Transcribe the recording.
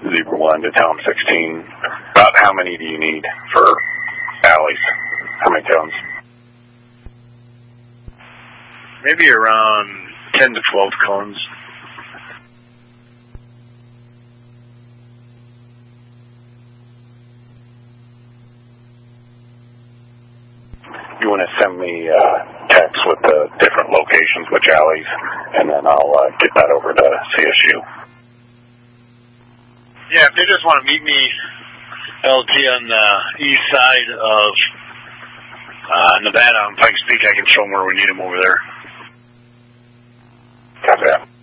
Zebra 1 to Town 16. About how many do you need for alleys? How many cones? Maybe around 10 to 12 cones. You want to send me text with the different locations, which alleys, and then I'll get that over to CSU. Yeah, if they just want to meet me, LT, on the east side of Nevada on Pikes Peak, I can show them where we need them over there. Copy that.